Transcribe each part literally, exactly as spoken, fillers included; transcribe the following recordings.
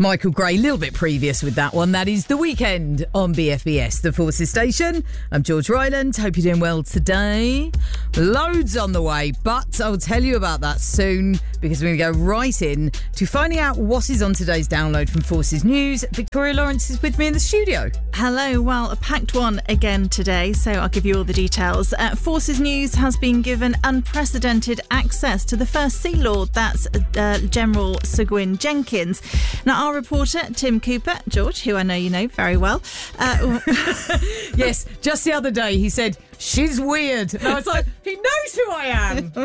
Michael Gray, a little bit previous with that one. That is The Weekend on B F B S, the Forces Station. I'm George Ryland. Hope you're doing well today. Loads on the way, but I'll tell you about that soon because we're going to go right in to finding out what is on today's download from Forces News. Victoria Lawrence is with me in the studio. Hello. Well, a packed one again today, so I'll give you all the details. Uh, Forces News has been given unprecedented access to the first Sea Lord. That's uh, General Sir Gwyn Jenkins. Now, our reporter, Tim Cooper, George, who I know you know very well. Uh, yes, just the other day he said, she's weird. And I was like, he knows who I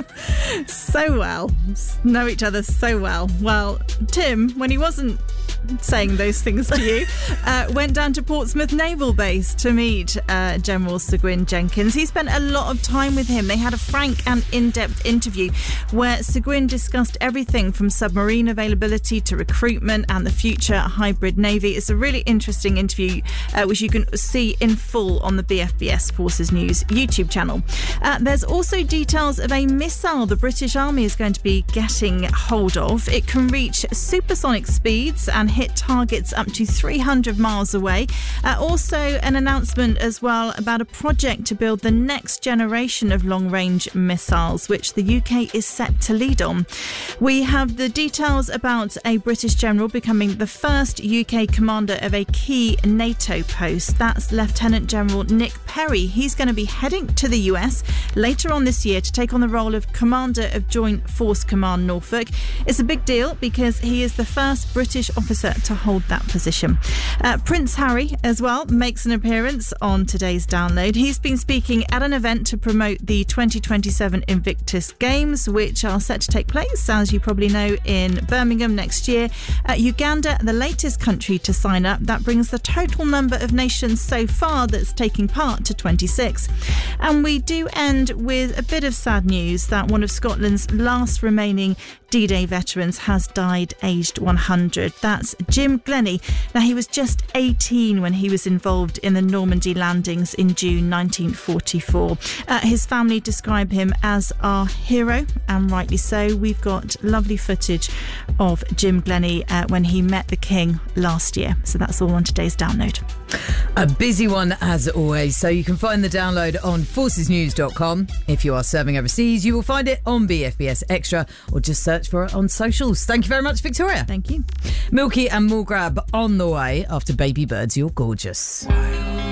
am. So well. Know each other so well. Well, Tim, when he wasn't saying those things to you, uh, went down to Portsmouth Naval Base to meet uh, General Sir Gwyn Jenkins. He spent a lot of time with him. They had a frank and in-depth interview where Sir Gwyn discussed everything from submarine availability to recruitment and the future hybrid navy. It's a really interesting interview uh, which you can see in full on the B F B S Forces News YouTube channel. Uh, there's also details of a missile the British Army is going to be getting hold of. It can reach supersonic speeds and hit targets up to three hundred miles away. Uh, also an announcement as well about a project to build the next generation of long-range missiles, which the U K is set to lead on. We have the details about a British general becoming the first U K commander of a key NATO post. That's Lieutenant General Nick Perry. He's going to be heading to the U S later on this year to take on the role of Commander of Joint Force Command Norfolk. It's a big deal because he is the first British officer to hold that position. Uh, Prince Harry as well makes an appearance on today's download. He's been speaking at an event to promote the twenty twenty-seven Invictus Games, which are set to take place, as you probably know, in Birmingham next year. Uh, Uganda, the latest country to sign up. That brings the total number of nations so far that's taking part to twenty-six. And we do end with a bit of sad news that one of Scotland's last remaining D-Day veterans has died aged one hundred. That's Jim Glennie. Now, he was just eighteen when he was involved in the Normandy landings in June nineteen forty-four. Uh, his family describe him as our hero, and rightly so. We've got lovely footage of Jim Glennie uh, when he met the King last year. So that's all on today's download. A busy one as always, so you can find the download on forces news dot com. If you are serving overseas, you will find it on B F B S Extra or just search for it on socials. Thank you very much, Victoria. Thank you. Milky and Mulgrab on the way after Baby Birds, You're Gorgeous.